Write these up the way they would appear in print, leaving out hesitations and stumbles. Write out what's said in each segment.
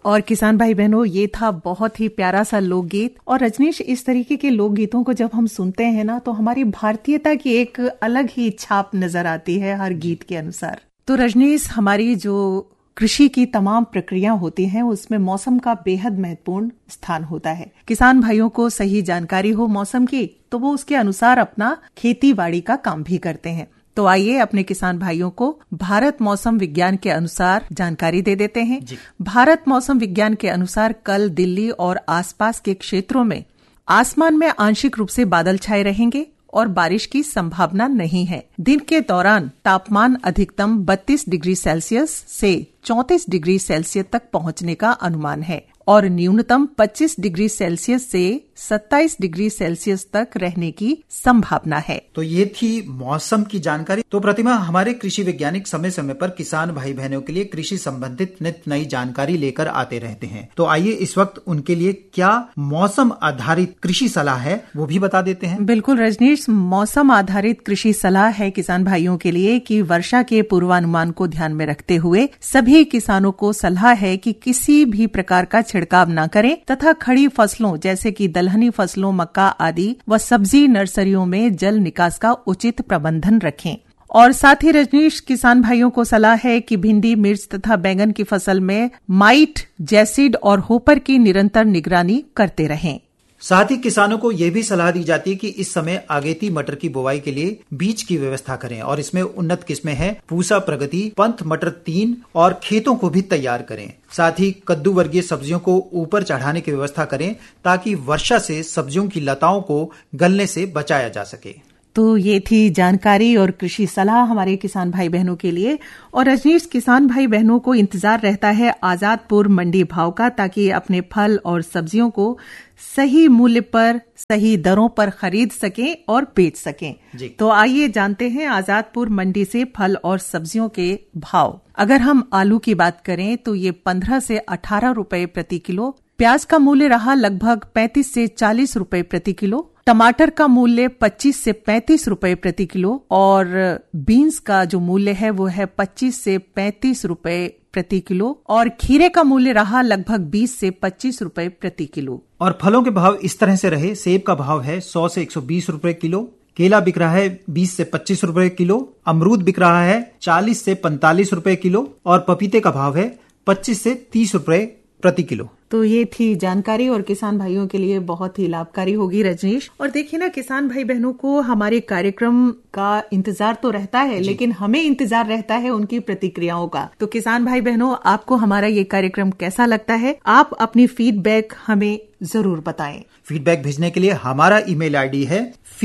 और किसान भाई बहनों, ये था बहुत ही प्यारा सा लोकगीत। और रजनीश, इस तरीके के लोकगीतों को जब हम सुनते हैं ना, तो हमारी भारतीयता की एक अलग ही छाप नजर आती है हर गीत के अनुसार। तो रजनीश, हमारी जो कृषि की तमाम प्रक्रिया होती हैं, उसमें मौसम का बेहद महत्वपूर्ण स्थान होता है। किसान भाइयों को सही जानकारी हो मौसम की, तो वो उसके अनुसार अपना खेती बाड़ी का काम भी करते हैं। तो आइए अपने किसान भाइयों को भारत मौसम विज्ञान के अनुसार जानकारी दे देते हैं। भारत मौसम विज्ञान के अनुसार कल दिल्ली और आसपास के क्षेत्रों में आसमान में आंशिक रूप से बादल छाए रहेंगे और बारिश की संभावना नहीं है। दिन के दौरान तापमान अधिकतम 32 डिग्री सेल्सियस से 34 डिग्री सेल्सियस तक पहुंचने का अनुमान है और न्यूनतम 25 डिग्री सेल्सियस से 27 डिग्री सेल्सियस तक रहने की संभावना है। तो ये थी मौसम की जानकारी। तो प्रतिमा, हमारे कृषि वैज्ञानिक समय समय पर किसान भाई बहनों के लिए कृषि संबंधित नित नई जानकारी लेकर आते रहते हैं। तो आइए इस वक्त उनके लिए क्या मौसम आधारित कृषि सलाह है वो भी बता देते हैं। बिल्कुल रजनीश, मौसम आधारित कृषि सलाह है किसान भाइयों के लिए कि वर्षा के पूर्वानुमान को ध्यान में रखते हुए सभी किसानों को सलाह है कि किसी भी प्रकार का छिड़काव न करें तथा खड़ी फसलों जैसे कि दलहनी फसलों, मक्का आदि व सब्जी नर्सरियों में जल निकास का उचित प्रबंधन रखें। और साथ ही रजनीश, किसान भाइयों को सलाह है कि भिंडी, मिर्च तथा बैंगन की फसल में माइट, जैसिड और होपर की निरंतर निगरानी करते रहें। साथ ही किसानों को यह भी सलाह दी जाती है कि इस समय अगेती मटर की बुवाई के लिए बीज की व्यवस्था करें और इसमें उन्नत किस्में हैं पूसा, प्रगति, पंथ मटर 3 और खेतों को भी तैयार करें। साथ ही कद्दू वर्गीय सब्जियों को ऊपर चढ़ाने की व्यवस्था करें ताकि वर्षा से सब्जियों की लताओं को गलने से बचाया जा सके। तो ये थी जानकारी और कृषि सलाह हमारे किसान भाई बहनों के लिए। और रजनीश, किसान भाई बहनों को इंतजार रहता है आजादपुर मंडी भाव का, ताकि अपने फल और सब्जियों को सही मूल्य पर, सही दरों पर खरीद सकें और बेच सकें। तो आइए जानते हैं आजादपुर मंडी से फल और सब्जियों के भाव। अगर हम आलू की बात करें तो ये 15 से 18 रुपए प्रति किलो, प्याज का मूल्य रहा लगभग 35 से 40 रुपए प्रति किलो, टमाटर का मूल्य 25 से 35 रुपए प्रति किलो और बीन्स का जो मूल्य है वो है 25 से 35 रुपए प्रति किलो और खीरे का मूल्य रहा लगभग 20 से 25 रुपए प्रति किलो। और फलों के भाव इस तरह से रहे। सेब का भाव है 100 से 120 रुपए किलो, केला बिक रहा है 20 से 25 रुपए किलो, अमरूद बिक रहा है 40 से 45 रुपए किलो और पपीते का भाव है 25 से 30 रुपए प्रति किलो। तो ये थी जानकारी और किसान भाइयों के लिए बहुत ही लाभकारी होगी रजनीश। और देखिए ना, किसान भाई बहनों को हमारे कार्यक्रम का इंतजार तो रहता है, लेकिन हमें इंतजार रहता है उनकी प्रतिक्रियाओं का। तो किसान भाई बहनों, आपको हमारा ये कार्यक्रम कैसा लगता है? आप अपनी फीडबैक हमें जरूर बताएं। फीडबैक भेजने के लिए हमारा ईमेल आईडी है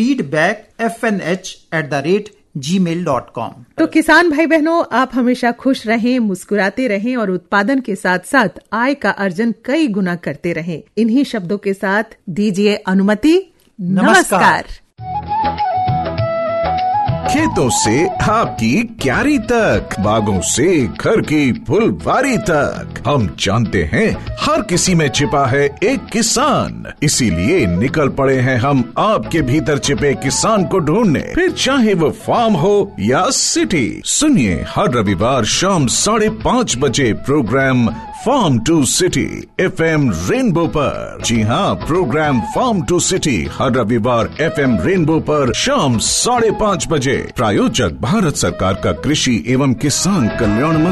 feedbackfnh@gmail.com। तो किसान भाई बहनों, आप हमेशा खुश रहें, मुस्कुराते रहें और उत्पादन के साथ साथ आय का अर्जन कई गुना करते रहें। इन्हीं शब्दों के साथ दीजिए अनुमति। नमस्कार। खेतों से आपकी क्यारी तक, बागों से घर की फुलवारी तक, हम जानते हैं हर किसी में छिपा है एक किसान। इसीलिए निकल पड़े हैं हम आपके भीतर छिपे किसान को ढूंढने, फिर चाहे वो फार्म हो या सिटी। सुनिए हर रविवार शाम 5:30 बजे programme farm to city FM rainbow पर। जी हाँ, प्रोग्राम फार्म टू सिटी हर रविवार FM रेनबो पर शाम 5:30 बजे। प्रायोजक भारत सरकार का कृषि एवं किसान कल्याण